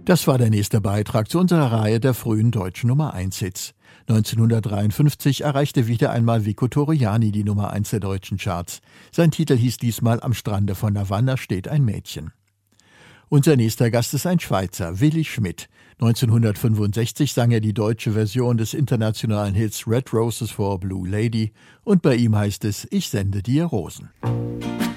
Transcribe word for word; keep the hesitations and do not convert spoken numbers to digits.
Das war der nächste Beitrag zu unserer Reihe der frühen deutschen Nummer eins Hits. neunzehnhundertdreiundfünfzig erreichte wieder einmal Vico Torriani die Nummer eins der deutschen Charts. Sein Titel hieß diesmal Am Strande von Havanna steht ein Mädchen. Unser nächster Gast ist ein Schweizer, Willy Schmidt. neunzehnhundertfünfundsechzig sang er die deutsche Version des internationalen Hits Red Roses for a Blue Lady und bei ihm heißt es Ich sende dir Rosen.